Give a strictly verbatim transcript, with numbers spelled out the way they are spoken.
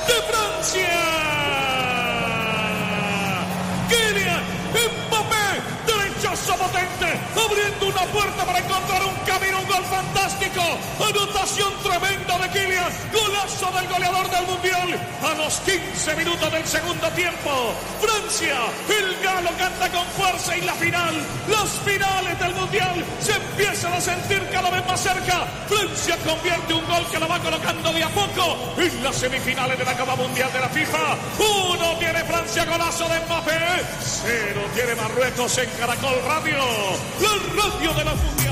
de Francia. Kylian Mbappé, derechazo potente, abriendo una puerta para encontrar un camino, un gol fantástico. Anotación tremenda de Kylian, golazo del goleador del Mundial. A los quince minutos del segundo tiempo, Francia, el galo canta con fuerza y la final, las finales del Mundial se empiezan a sentir cada vez más cerca. Francia convierte un gol que lo va colocando de a poco en las semifinales de la Copa Mundial de la FIFA. Uno tiene Francia, golazo de Mbappé. Cero tiene Marruecos en Caracol Radio, la radio de la Mundial.